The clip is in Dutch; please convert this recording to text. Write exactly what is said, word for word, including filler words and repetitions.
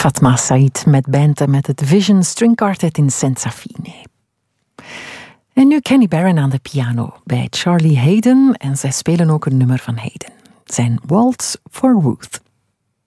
Fatma Said met band en met het Vision String Quartet in Senza Fine. En nu Kenny Barron aan de piano bij Charlie Haden en zij spelen ook een nummer van Haden. Zijn Waltz for Ruth.